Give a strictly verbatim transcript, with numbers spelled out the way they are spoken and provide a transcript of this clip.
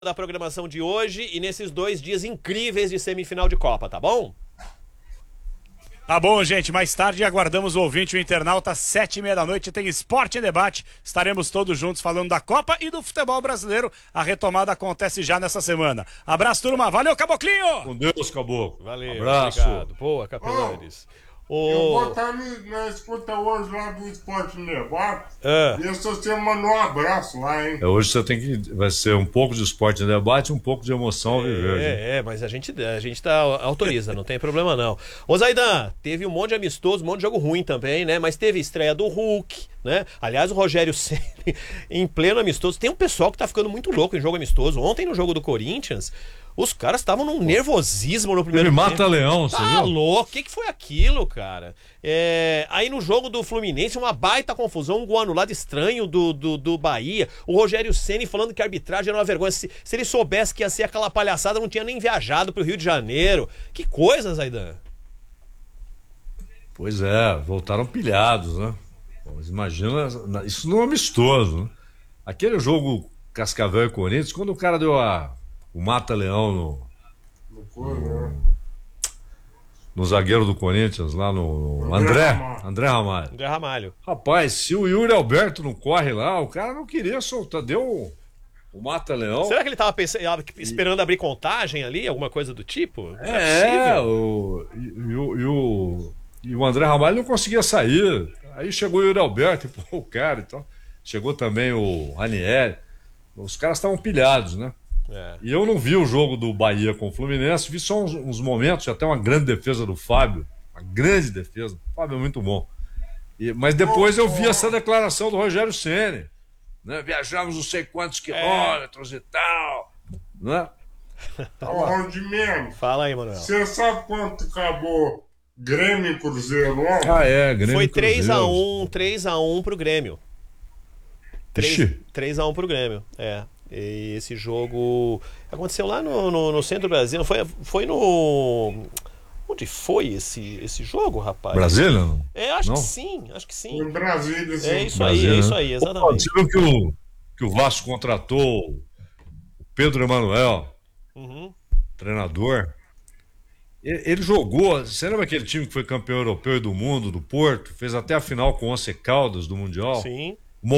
Da programação de hoje e nesses dois dias incríveis de semifinal de Copa, tá bom? Tá bom, gente. Mais tarde aguardamos o ouvinte, o internauta, sete e meia da noite. Tem Esporte em Debate. Estaremos todos juntos falando da Copa e do futebol brasileiro. A retomada acontece já nessa semana. Abraço, turma. Valeu, Caboclinho! Com Deus, Caboclo. Valeu, abraço. Obrigado. Boa, Capelares. Oh, eu vou estar na escuta hoje lá do Esporte em Debate. Ah. E se você mandou um abraço lá, hein? É, hoje você tem que. Vai ser um pouco de esporte em debate, um pouco de emoção ao viver. É, gente. é, mas a gente, a gente tá, autoriza, não tem problema não. Ô Zaidan, teve um monte de amistoso, um monte de jogo ruim também, né? Mas teve estreia do Hulk, né? Aliás, o Rogério Ceni em pleno amistoso. Tem um pessoal que tá ficando muito louco em jogo amistoso. Ontem no jogo do Corinthians, os caras estavam num nervosismo no primeiro Ele tempo. mata leão, você Tá viu? louco, o que, que foi aquilo, cara? É, aí no jogo do Fluminense, uma baita confusão, um gol anulado estranho do, do, do Bahia. O Rogério Ceni falando que a arbitragem era uma vergonha. Se, se ele soubesse que ia ser aquela palhaçada, não tinha nem viajado pro Rio de Janeiro. Que coisa, Zaidan. Pois é, voltaram pilhados, né? Mas imagina, isso não é amistoso, né? Aquele jogo Cascavel e Corinthians, quando o cara deu a, o mata-leão no, No cor, né? no zagueiro do Corinthians, lá no, no André André, Ramalho. André Ramalho. André Ramalho. Rapaz, se o Yuri Alberto não corre lá, o cara não queria soltar, deu o, o mata-leão. Será que ele tava pensando, esperando abrir contagem ali, alguma coisa do tipo? Não É, possível. o, e, e o, e, o, e o André Ramalho não conseguia sair. Aí chegou o Yuri Alberto, pô, o cara e tal. Chegou também o Ranieri. Os caras estavam pilhados, né? É. E eu não vi o jogo do Bahia com o Fluminense, vi só uns, uns momentos, até uma grande defesa do Fábio. Uma grande defesa. O Fábio é muito bom. E, mas depois eu vi essa declaração do Rogério Ceni. Né? Viajamos não sei quantos quilômetros e tal. Né? Ô, Rodimeno, Fala aí, Manuel. você sabe quanto acabou Grêmio e Cruzeiro ontem? Ah, é, Grêmio Foi e Cruzeiro. três a um, três a um pro Grêmio. Ixi. três a um pro Grêmio, é. E esse jogo aconteceu lá no, no, no centro do Brasil, não foi, foi no... Onde foi esse, esse jogo, rapaz? Brasília? Não? É, acho Não? que sim, acho que sim. Em Brasília, sim. É isso Brasília, aí, é isso né? aí, Pô, exatamente. você viu que o, que o Vasco contratou o Pedro Emanuel, Uhum. treinador. Ele, ele jogou. Você lembra aquele time que foi campeão europeu e do mundo, do Porto? Fez até a final com o Once Caldas do Mundial? Sim.